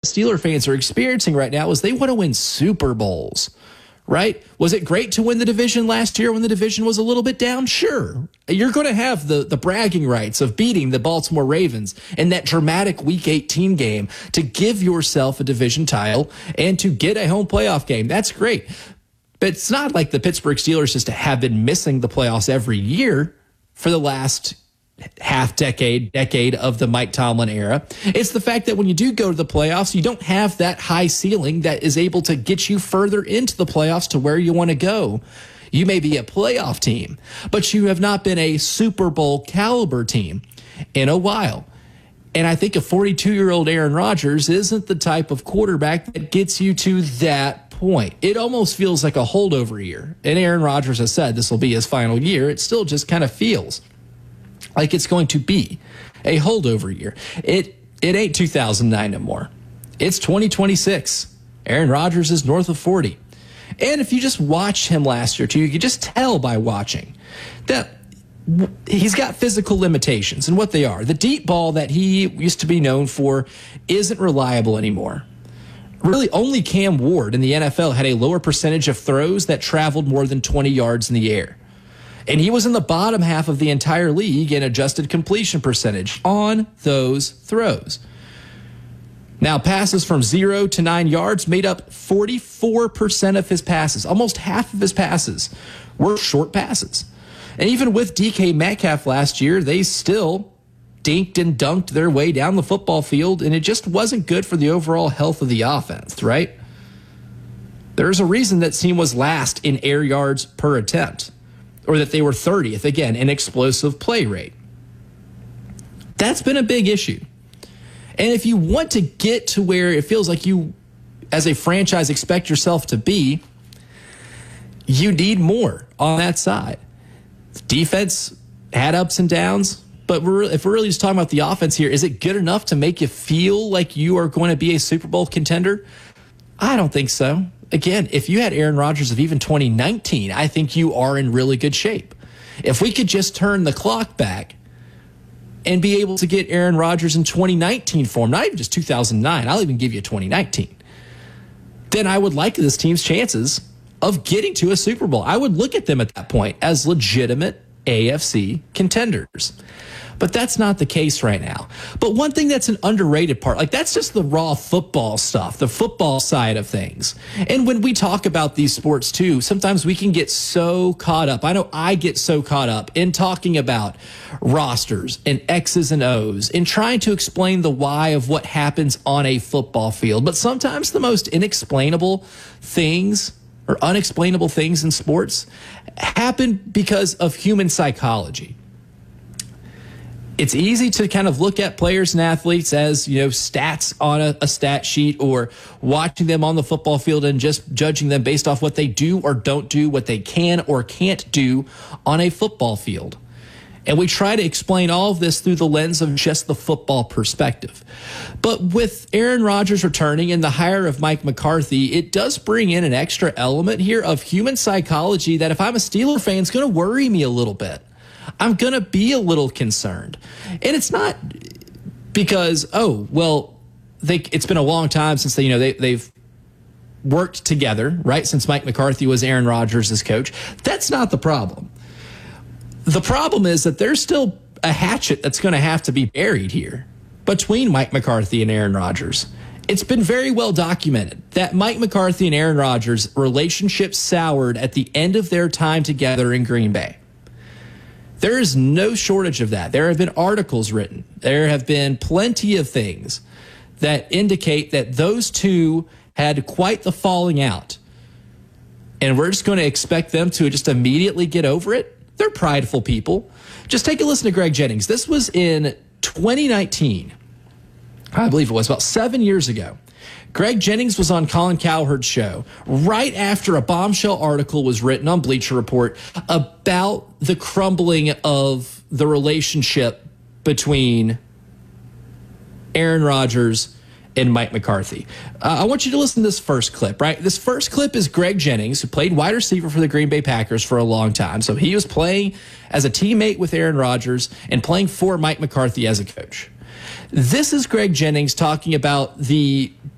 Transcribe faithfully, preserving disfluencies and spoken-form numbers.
Steeler fans are experiencing right now is they want to win Super Bowls, right? Was it great to win the division last year when the division was a little bit down? Sure. You're going to have the, the bragging rights of beating the Baltimore Ravens in that dramatic Week eighteen game to give yourself a division title and to get a home playoff game. That's great. But it's not like the Pittsburgh Steelers just have been missing the playoffs every year for the last half decade, decade of the Mike Tomlin era. It's the fact that when you do go to the playoffs, you don't have that high ceiling that is able to get you further into the playoffs to where you want to go. You may be a playoff team, but you have not been a Super Bowl caliber team in a while. And I think a forty-two-year-old Aaron Rodgers isn't the type of quarterback that gets you to that point. It almost feels like a holdover year. And Aaron Rodgers has said this will be his final year. It still just kind of feels like it's going to be a holdover year. It it ain't two thousand nine no more. It's twenty twenty-six. Aaron Rodgers is north of forty. And if you just watch him last year, too, you could just tell by watching that he's got physical limitations, and what they are. The deep ball that he used to be known for isn't reliable anymore. Really, only Cam Ward in the N F L had a lower percentage of throws that traveled more than twenty yards in the air. And he was in the bottom half of the entire league in adjusted completion percentage on those throws. Now, passes from zero to nine yards made up forty-four percent of his passes. Almost half of his passes were short passes. And even with D K Metcalf last year, they still dinked and dunked their way down the football field, and it just wasn't good for the overall health of the offense, right? There's a reason that team was last in air yards per attempt, or that they were thirtieth, again, in explosive play rate. That's been a big issue. And if you want to get to where it feels like you, as a franchise, expect yourself to be, you need more on that side. Defense had ups and downs, but we're, if we're really just talking about the offense here, is it good enough to make you feel like you are going to be a Super Bowl contender? I don't think so. Again, if you had Aaron Rodgers of even twenty nineteen, I think you are in really good shape. If we could just turn the clock back and be able to get Aaron Rodgers in twenty nineteen form, not even just two thousand nine, I'll even give you twenty nineteen, then I would like this team's chances of getting to a Super Bowl. I would look at them at that point as legitimate A F C contenders. But that's not the case right now. But one thing that's an underrated part, like that's just the raw football stuff, the football side of things. And when we talk about these sports too, sometimes we can get so caught up. I know I get so caught up in talking about rosters and X's and O's and trying to explain the why of what happens on a football field. But sometimes the most inexplainable things or unexplainable things in sports happen because of human psychology. It's easy to kind of look at players and athletes as, you know, stats on a, a stat sheet, or watching them on the football field and just judging them based off what they do or don't do, what they can or can't do on a football field. And we try to explain all of this through the lens of just the football perspective. But with Aaron Rodgers returning and the hire of Mike McCarthy, it does bring in an extra element here of human psychology that if I'm a Steeler fan, it's going to worry me a little bit. I'm going to be a little concerned. And it's not because, oh, well, they, it's been a long time since they, you know, they, they've worked together, right? Since Mike McCarthy was Aaron Rodgers' coach. That's not the problem. The problem is that there's still a hatchet that's going to have to be buried here between Mike McCarthy and Aaron Rodgers. It's been very well documented that Mike McCarthy and Aaron Rodgers' relationship soured at the end of their time together in Green Bay. There is no shortage of that. There have been articles written. There have been plenty of things that indicate that those two had quite the falling out. And we're just going to expect them to just immediately get over it? They're prideful people. Just take a listen to Greg Jennings. This was in twenty nineteen. I believe it was about seven years ago. Greg Jennings was on Colin Cowherd's show right after a bombshell article was written on Bleacher Report about the crumbling of the relationship between Aaron Rodgers and Mike McCarthy. Uh, I want you to listen to this first clip, right? This first clip is Greg Jennings, who played wide receiver for the Green Bay Packers for a long time. So he was playing as a teammate with Aaron Rodgers and playing for Mike McCarthy as a coach. This is Greg Jennings talking about the